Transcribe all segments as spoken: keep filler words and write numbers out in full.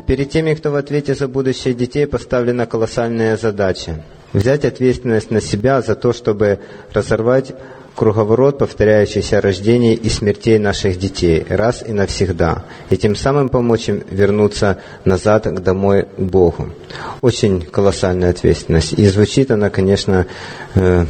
Перед теми, кто в ответе за будущее детей, поставлена колоссальная задача. Взять ответственность на себя за то, чтобы разорвать круговорот повторяющихся рождений и смертей наших детей раз и навсегда, и тем самым помочь им вернуться назад к домой к Богу. Очень колоссальная ответственность. И звучит она, конечно, э,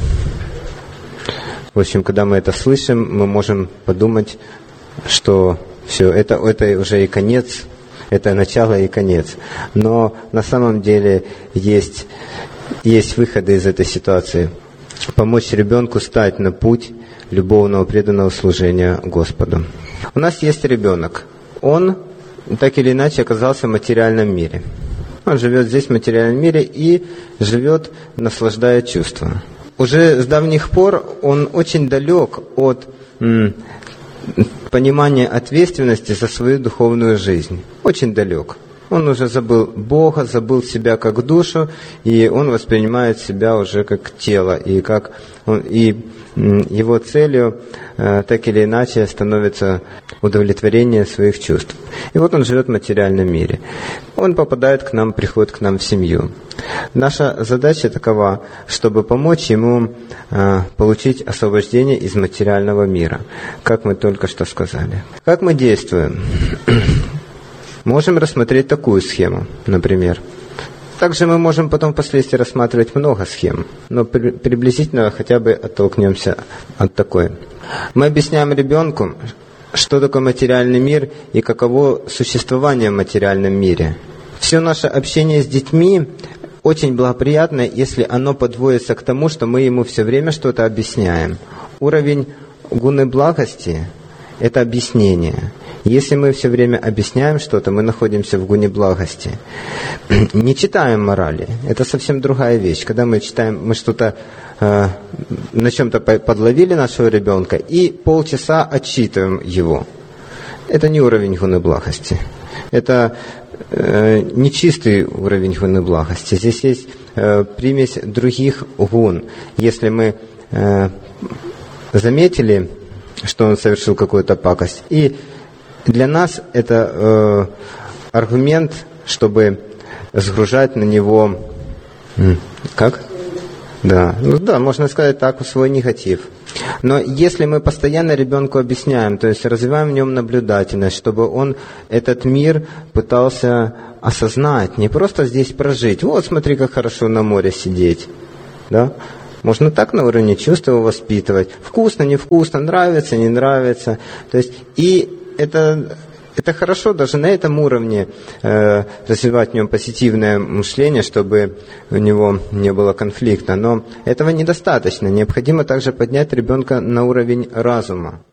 в общем, когда мы это слышим, мы можем подумать, что все, это, это уже и конец, это начало и конец. Но на самом деле есть, есть выходы из этой ситуации. Помочь ребенку стать на путь любовного преданного служения Господу. У нас есть ребенок. Он так или иначе оказался в материальном мире. Он живет здесь в материальном мире и живет, наслаждая чувства. Уже с давних пор он очень далек от м, понимания ответственности за свою духовную жизнь. Очень далек. Он уже забыл Бога, забыл себя как душу, и он воспринимает себя уже как тело, и как он, и его целью э, так или иначе становится удовлетворение своих чувств. И вот он живет в материальном мире. Он попадает к нам, приходит к нам в семью. Наша задача такова, чтобы помочь ему э, получить освобождение из материального мира, как мы только что сказали. Как мы действуем? Можем рассмотреть такую схему, например. Также мы можем потом впоследствии рассматривать много схем, но при, приблизительно хотя бы оттолкнемся от такой. Мы объясняем ребенку, что такое материальный мир и каково существование в материальном мире. Все наше общение с детьми очень благоприятно, если оно подводится к тому, что мы ему все время что-то объясняем. Уровень гуны благости – это объяснение. Если мы все время объясняем что-то, мы находимся в гуне благости. Не читаем морали. Это совсем другая вещь. Когда мы читаем, мы что-то э, на чем-то подловили нашего ребенка и полчаса отчитываем его. Это не уровень гуны благости. Это э, нечистый уровень гуны благости. Здесь есть э, примесь других гун. Если мы э, заметили, что он совершил какую-то пакость, и для нас это э, аргумент, чтобы сгружать на него, как? Да, ну да, можно сказать так, свой негатив. Но если мы постоянно ребенку объясняем, то есть развиваем в нем наблюдательность, чтобы он этот мир пытался осознать, не просто здесь прожить. Вот смотри, как хорошо на море сидеть, да? Можно так на уровне чувства его воспитывать. Вкусно, невкусно, нравится, не нравится. То есть и это, это хорошо даже на этом уровне э, развивать в нем позитивное мышление, чтобы у него не было конфликта. Но этого недостаточно. Необходимо также поднять ребенка на уровень разума.